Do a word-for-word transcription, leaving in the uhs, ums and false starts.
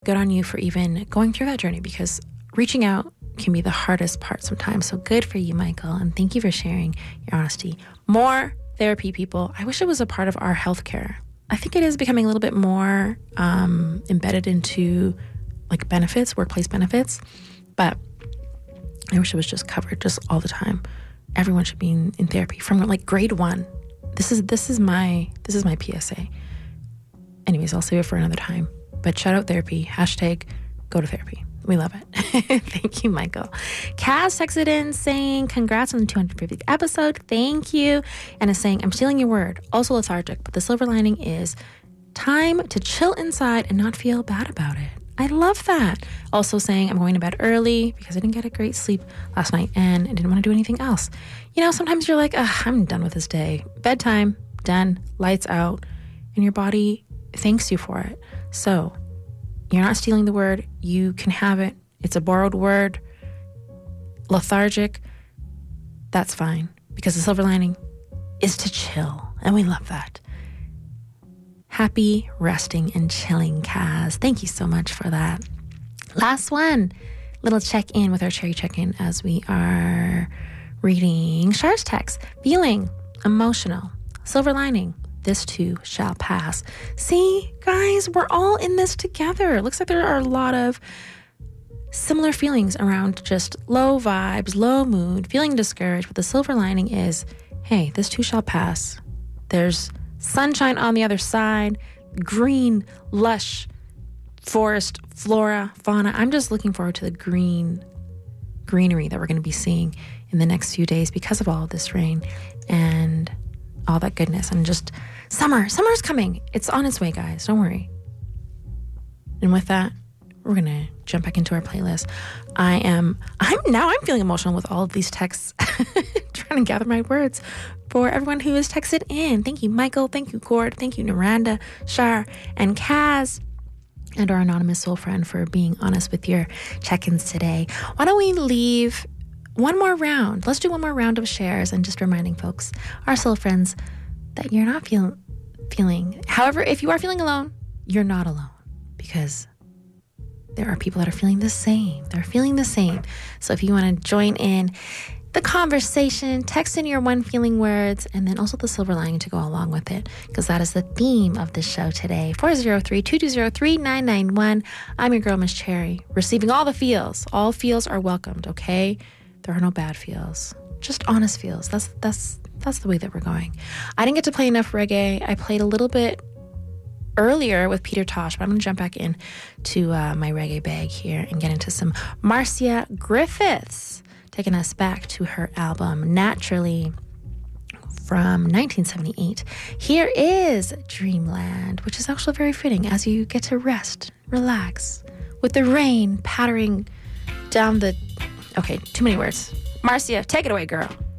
good on you for even going through that journey, because reaching out can be the hardest part sometimes. So good for you, Michael. And thank you for sharing your honesty. More therapy, people. I wish it was a part of our healthcare. I think it is becoming a little bit more um, embedded into like benefits, workplace benefits. But I wish it was just covered just all the time. Everyone should be in, in therapy from like grade one. This is this is my this is my P S A. Anyways, I'll save it for another time. But shout out therapy. Hashtag go to therapy. We love it. Thank you, Michael. Kaz texted in saying, congrats on the two hundred fiftieth episode. Thank you. And is saying, I'm stealing your word. Also lethargic, but the silver lining is time to chill inside and not feel bad about it. I love that. Also saying, I'm going to bed early because I didn't get a great sleep last night and I didn't want to do anything else. You know, sometimes you're like, I'm done with this day. Bedtime, done, lights out, and your body thanks you for it. So you're not stealing the word. You can have it. It's a borrowed word. Lethargic. That's fine. Because the silver lining is to chill. And we love that. Happy resting and chilling, Kaz. Thank you so much for that. Last one. Little check-in with our cherry check-in as we are reading Shar's text. Feeling emotional. Silver lining. This too shall pass. See, guys, we're all in this together. It looks like there are a lot of similar feelings around just low vibes, low mood, feeling discouraged. But the silver lining is, hey, this too shall pass. There's sunshine on the other side, green, lush forest, flora, fauna. I'm just looking forward to the green greenery that we're going to be seeing in the next few days because of all of this rain and all that goodness. And just summer, summer's coming. It's on its way, guys. Don't worry. And with that, we're going to jump back into our playlist. I am, I'm now I'm feeling emotional with all of these texts, trying to gather my words for everyone who has texted in. Thank you, Michael. Thank you, Gord. Thank you, Naranda, Shar, and Kaz, and our anonymous soul friend for being honest with your check-ins today. Why don't we leave one more round? Let's do one more round of shares and just reminding folks, our soul friends, that you're not feel, feeling, however, if you are feeling alone, you're not alone, because there are people that are feeling the same. They're feeling the same. So if you want to join in the conversation, text in your one feeling words, and then also the silver lining to go along with it, because that is the theme of the show today. four oh three, two two zero, three nine nine one. I'm your girl, Miss Cherry, receiving all the feels. All feels are welcomed, okay? There are no bad feels, just honest feels. That's that's that's the way that we're going. I didn't get to play enough reggae. I played a little bit earlier with Peter Tosh, but I'm going to jump back in to uh, my reggae bag here and get into some Marcia Griffiths, taking us back to her album Naturally from nineteen seventy-eight. Here is Dreamland, which is actually very fitting as you get to rest, relax, with the rain pattering down the... Okay, too many words. Marcia, take it away, girl.